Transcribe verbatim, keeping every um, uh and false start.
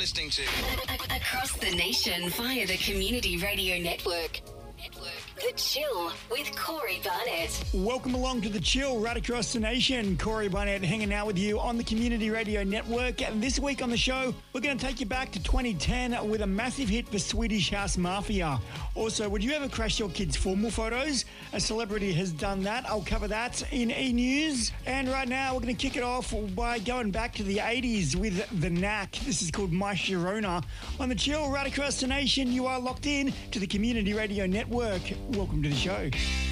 listening to Across the nation via the Community Radio Network. Network. The Chill with Corey Barnett. Welcome along to The Chill right across the nation. Corey Barnett hanging out with you on the Community Radio Network. And this week on the show, we're going to take you back to twenty ten with a massive hit for Swedish House Mafia. Also, would you ever crash your kids' formal photos? A celebrity has done that. I'll cover that in E-News. And right now, we're going to kick it off by going back to the eighties with The Knack. This is called My Sharona. On The Chill right across the nation, you are locked in to the Community Radio Network. Welcome to the show.